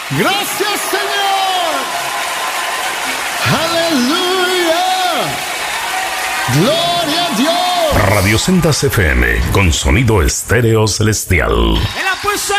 Gracias, Señor. Aleluya. Gloria a Dios. Radio Sendas FM con sonido estéreo celestial. Él ha puesto